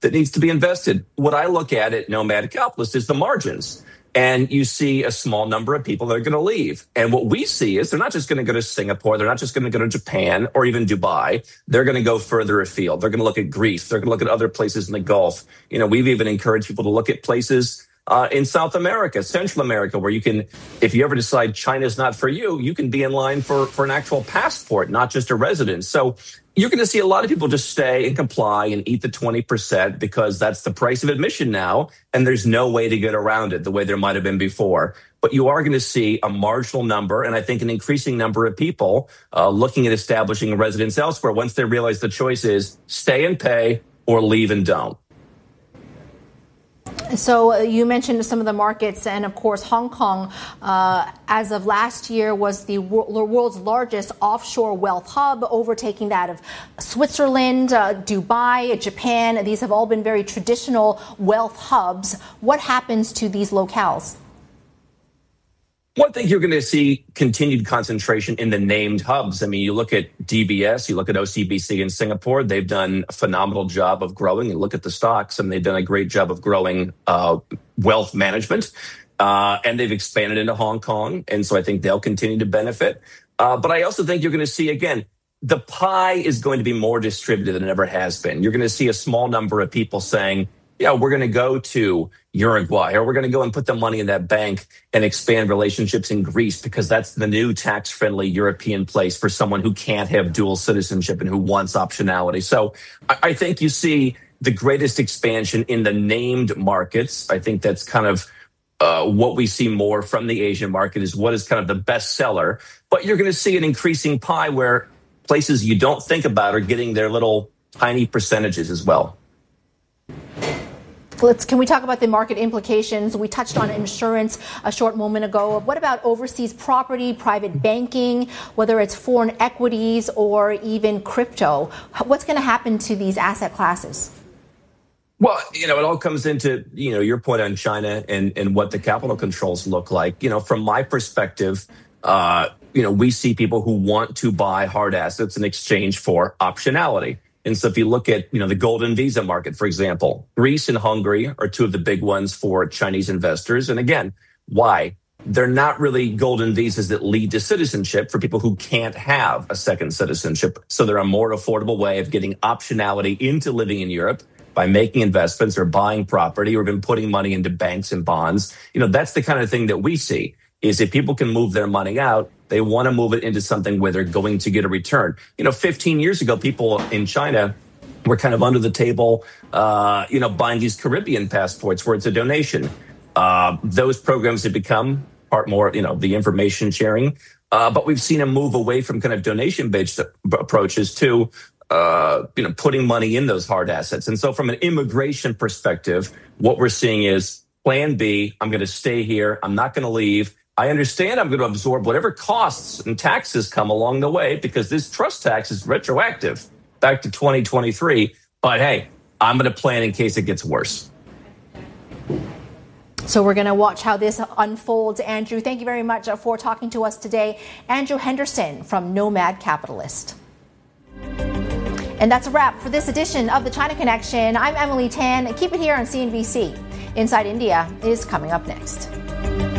that needs to be invested. What I look at Nomad Capitalist is the margins. And you see a small number of people that are going to leave. And what we see is they're not just going to go to Singapore. They're not just going to go to Japan or even Dubai. They're going to go further afield. They're going to look at Greece. They're going to look at other places in the Gulf. We've even encouraged people to look at places in South America, Central America, where you can, if you ever decide China's not for you, you can be in line for an actual passport, not just a residence. So you're going to see a lot of people just stay and comply and eat the 20% because that's the price of admission now, and there's no way to get around it the way there might have been before. But you are going to see a marginal number, and I think an increasing number of people looking at establishing a residence elsewhere once they realize the choice is stay and pay or leave and don't. So you mentioned some of the markets, and of course, Hong Kong, as of last year, was the world's largest offshore wealth hub, overtaking that of Switzerland, Dubai, Japan. These have all been very traditional wealth hubs. What happens to these locales? Well, I think you're going to see continued concentration in the named hubs. I mean, you look at DBS, you look at OCBC in Singapore, they've done a phenomenal job of growing. You look at the stocks, and they've done a great job of growing wealth management. And they've expanded into Hong Kong. And so I think they'll continue to benefit. But I also think you're going to see, again, the pie is going to be more distributed than it ever has been. You're going to see a small number of people saying, yeah, we're going to go to Uruguay, or we're going to go and put the money in that bank and expand relationships in Greece because that's the new tax-friendly European place for someone who can't have dual citizenship and who wants optionality. So I think you see the greatest expansion in the named markets. I think that's kind of what we see more from the Asian market is what is kind of the best seller. But you're going to see an increasing pie where places you don't think about are getting their little tiny percentages as well. Can we talk about the market implications? We touched on insurance a short moment ago. What about overseas property, private banking, whether it's foreign equities or even crypto? What's going to happen to these asset classes? Well, it all comes into, your point on China and what the capital controls look like. From my perspective, we see people who want to buy hard assets in exchange for optionality. And so if you look at, the golden visa market, for example, Greece and Hungary are two of the big ones for Chinese investors. And again, why? They're not really golden visas that lead to citizenship for people who can't have a second citizenship. So they're a more affordable way of getting optionality into living in Europe by making investments or buying property or even putting money into banks and bonds. That's the kind of thing that we see. Is if people can move their money out, they want to move it into something where they're going to get a return. 15 years ago, people in China were kind of under the table, buying these Caribbean passports where it's a donation. Those programs have become part more, the information sharing. But we've seen a move away from kind of donation-based approaches to, putting money in those hard assets. And so from an immigration perspective, what we're seeing is plan B, I'm going to stay here. I'm not going to leave. I understand I'm going to absorb whatever costs and taxes come along the way because this trust tax is retroactive back to 2023. But hey, I'm going to plan in case it gets worse. So we're going to watch how this unfolds. Andrew, thank you very much for talking to us today. Andrew Henderson from Nomad Capitalist. And that's a wrap for this edition of the China Connection. I'm Emily Tan. Keep it here on CNBC. Inside India is coming up next.